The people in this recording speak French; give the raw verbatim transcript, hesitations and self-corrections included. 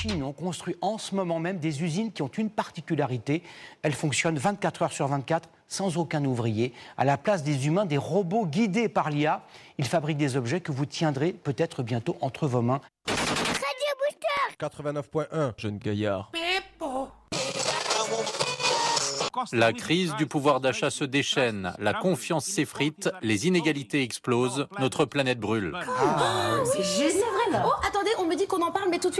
Chine ont construit en ce moment même des usines qui ont une particularité. Elles fonctionnent vingt-quatre heures sur vingt-quatre, sans aucun ouvrier. À la place des humains, des robots guidés par l'I A. Ils fabriquent des objets que vous tiendrez peut-être bientôt entre vos mains. quatre-vingt-neuf point un, jeune gaillard. La crise du pouvoir d'achat se déchaîne, la confiance s'effrite, les inégalités explosent, notre planète brûle. Ah, c'est génial. Oh, attendez, on me dit qu'on en parle, mais tout de suite.